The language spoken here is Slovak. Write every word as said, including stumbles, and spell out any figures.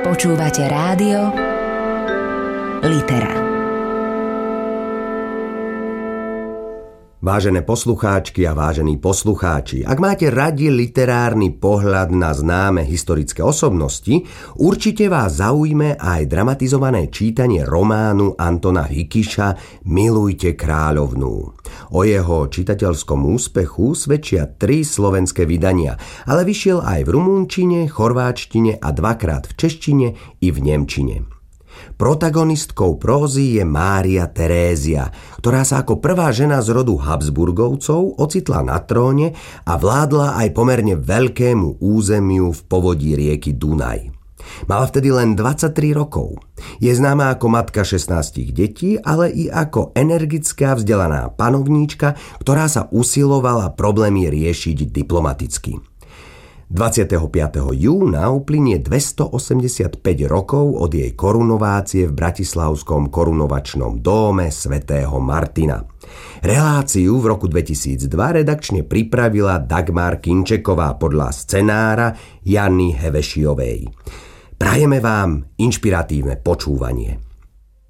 Počúvate rádio Litera. Vážené poslucháčky a vážení poslucháči, ak máte radi literárny pohľad na známe historické osobnosti, určite vás zaujme aj dramatizované čítanie románu Antona Hikiša Milujte kráľovnú. O jeho čitateľskom úspechu svedčia tri slovenské vydania, ale vyšiel aj v rumúnčine, chorváčtine a dvakrát v češtine i v nemčine. Protagonistkou prózy je Mária Terézia, ktorá sa ako prvá žena z rodu Habsburgovcov ocitla na tróne a vládla aj pomerne veľkému územiu v povodí rieky Dunaj. Mala vtedy len dvadsaťtri rokov. Je známa ako matka šestnástich detí, ale i ako energická vzdelaná panovníčka, ktorá sa usilovala problémy riešiť diplomaticky. dvadsiateho piateho júna uplynie dvestoosemdesiatpäť rokov od jej korunovácie v bratislavskom korunovačnom dóme svätého Martina. Reláciu v roku dvetisícdva redakčne pripravila Dagmar Kinčeková podľa scenára Jany Hevešiovej. Prajeme vám inšpiratívne počúvanie.